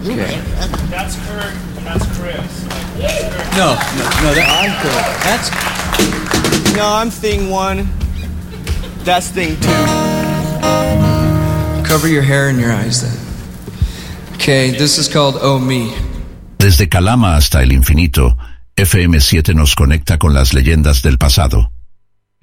Okay. That's Kurt, and that's Chris. No, that's No, I'm thing one. That's thing two. cover your hair and your eyes then. Okay, this is called Oh Me. Desde Calama hasta el infinito, FM7 nos conecta con las leyendas del pasado.